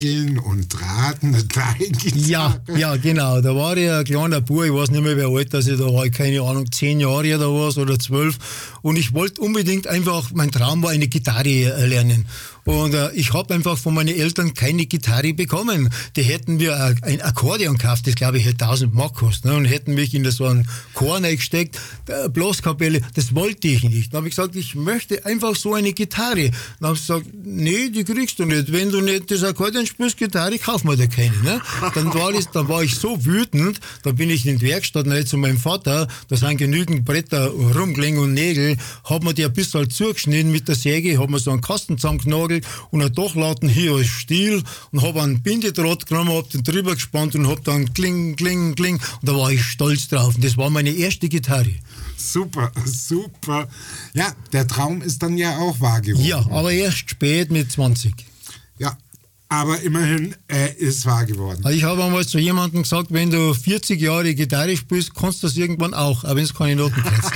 und Draht, eine Gitarre. Ja, genau. Da war ich ein kleiner Bub, ich weiß nicht mehr, wie alt das ich da war, keine Ahnung, 10 Jahre oder was oder 12. Und ich wollte unbedingt einfach, mein Traum war, eine Gitarre lernen. Und ich habe einfach von meinen Eltern keine Gitarre bekommen. Die hätten mir ein Akkordeon gekauft, das glaube ich hätte 1000 Mark gekostet. Ne? Und hätten mich in so einen Chor reingesteckt, Blaskapelle, das wollte ich nicht. Dann habe ich gesagt, ich möchte einfach so eine Gitarre. Dann haben sie gesagt, nee, die kriegst du nicht. Wenn du nicht das Akkordeon spielst, Gitarre, kauf mir da keine. Ne? Dann war ich so wütend, da bin ich in die Werkstatt rein zu meinem Vater, da sind genügend Bretter rumgelegen und Nägel, hab mir die ein bisschen zugeschnitten mit der Säge, hab mir so einen Kasten zusammengenagelt und einen Dachlatten hier als Stiel und hab einen Bindedraht genommen, hab den drüber gespannt und hab dann kling, kling, kling und da war ich stolz drauf. Und das war meine erste Gitarre. Super, super. Ja, der Traum ist dann ja auch wahr geworden. Ja, aber erst spät mit 20. Ja, aber immerhin, er ist wahr geworden. Ich habe einmal zu jemandem gesagt, wenn du 40 Jahre Gitarre spielst, kannst du das irgendwann auch wenn es keine Noten kennst.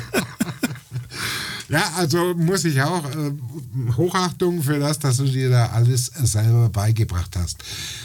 Ja, also muss ich auch Hochachtung für das, dass du dir da alles selber beigebracht hast.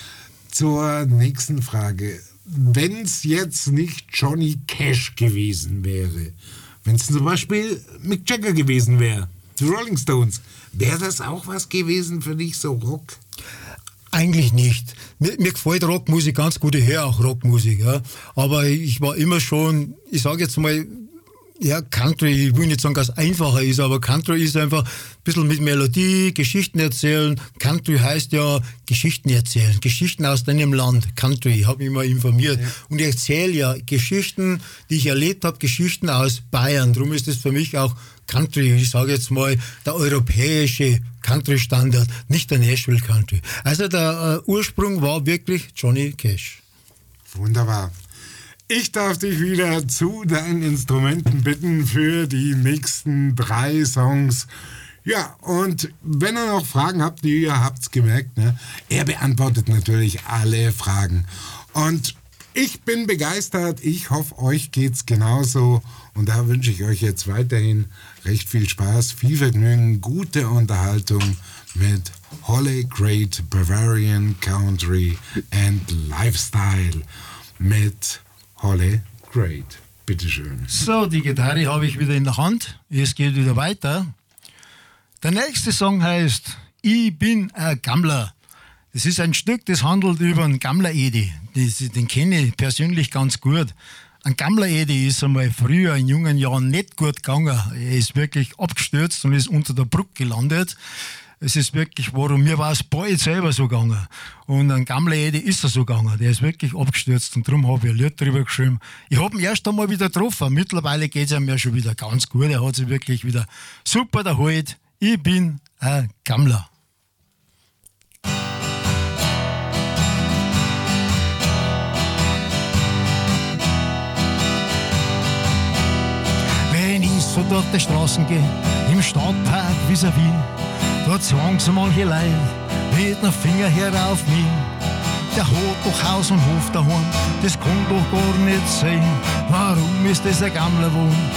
Zur nächsten Frage. Wenn es jetzt nicht Johnny Cash gewesen wäre, wenn es zum Beispiel Mick Jagger gewesen wäre, die Rolling Stones, wäre das auch was gewesen für dich, so Rock? Eigentlich nicht. Mir gefällt Rockmusik ganz gut, ich höre auch Rockmusik. Ja. Aber ich war immer schon, ich sage jetzt mal, ja, Country, ich will nicht sagen, dass es einfacher ist, aber Country ist einfach ein bisschen mit Melodie, Geschichten erzählen. Country heißt ja Geschichten erzählen, Geschichten aus deinem Land. Country, habe ich mal informiert. Ja. Und ich erzähle ja Geschichten, die ich erlebt habe, Geschichten aus Bayern. Darum ist es für mich auch Country, ich sage jetzt mal, der europäische Country-Standard, nicht der Nashville Country. Also der Ursprung war wirklich Johnny Cash. Wunderbar. Ich darf dich wieder zu deinen Instrumenten bitten für die nächsten 3 Songs. Ja, und wenn ihr noch Fragen habt, ihr habt's gemerkt, ne? Er beantwortet natürlich alle Fragen. Und ich bin begeistert, ich hoffe, euch geht's genauso. Und da wünsche ich euch jetzt weiterhin recht viel Spaß, viel Vergnügen, gute Unterhaltung mit Holle Great Bavarian Country and Lifestyle mit Holle Great. Bitteschön. So, die Gitarre habe ich wieder in der Hand. Es geht wieder weiter. Der nächste Song heißt Ich bin ein Gammler. Das ist ein Stück, das handelt über einen Gammler-Edi. Den kenne ich persönlich ganz gut. Ein Gammler-Edi ist einmal früher in jungen Jahren nicht gut gegangen. Er ist wirklich abgestürzt und ist unter der Brücke gelandet. Es ist wirklich, warum mir war es bald selber so gegangen. Und ein Gammler-Edi ist er so gegangen. Der ist wirklich abgestürzt und darum habe ich ein Lied drüber geschrieben. Ich habe ihn erst einmal wieder getroffen. Mittlerweile geht es ihm ja schon wieder ganz gut. Er hat sich wirklich wieder super erholt. Ich bin ein Gammler. Wenn ich so durch die Straßen gehe, im Stadtpark vis-à-vis, dort sagen so manche Leute mit dem Finger her auf mich. Der hat doch Haus und Hof daheim, das kann doch gar nicht sein. Warum ist das ein Gammler wohn?